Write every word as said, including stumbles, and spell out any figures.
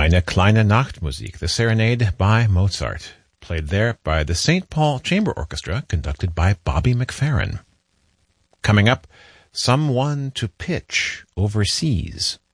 Eine kleine Nachtmusik, the Serenade by Mozart, played there by the Saint Paul Chamber Orchestra, conducted by Bobby McFerrin. Coming up, Someone to Pitch Overseas.